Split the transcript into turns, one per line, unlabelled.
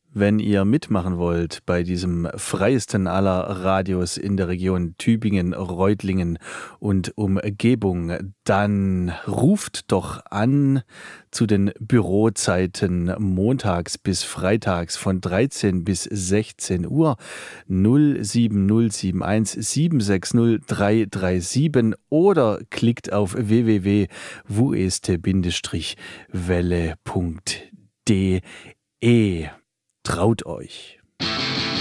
Wenn ihr mitmachen wollt bei diesem freiesten aller Radios in der Region Tübingen, Reutlingen und Umgebung, dann ruft doch an zu den Bürozeiten montags bis freitags von 13 bis 16 Uhr 07071 760 337 oder klickt auf www.wuest-welle.de. Traut euch!